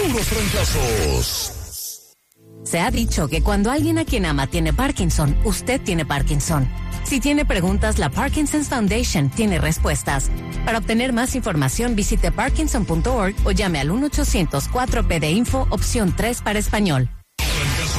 puros trancazos. Se ha dicho que cuando alguien a quien ama tiene Parkinson, usted tiene Parkinson. Si tiene preguntas, la Parkinson's Foundation tiene respuestas. Para obtener más información, visite parkinson.org o llame al 1-800-4PD-INFO, opción 3 para español.